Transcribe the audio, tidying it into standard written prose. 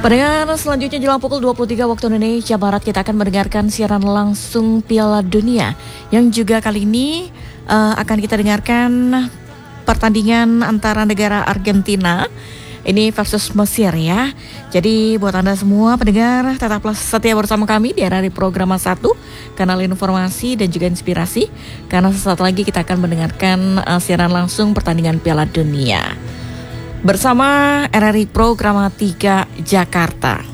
Pendengar, selanjutnya jelang pukul 23 waktu Indonesia Barat kita akan mendengarkan siaran langsung Piala Dunia yang juga kali ini akan kita dengarkan pertandingan antara negara Argentina ini versus Mesir ya. Jadi buat Anda semua pendengar tetaplah setia bersama kami di RRI Program 1, kanal informasi dan juga inspirasi, karena sesaat lagi kita akan mendengarkan siaran langsung pertandingan Piala Dunia bersama RRI Program 3 Jakarta.